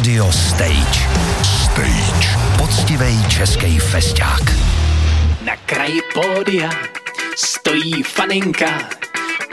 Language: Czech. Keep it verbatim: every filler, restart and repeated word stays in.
Rádio Stage. Stage. Poctivej český festák. Na kraji pódia stojí faninka,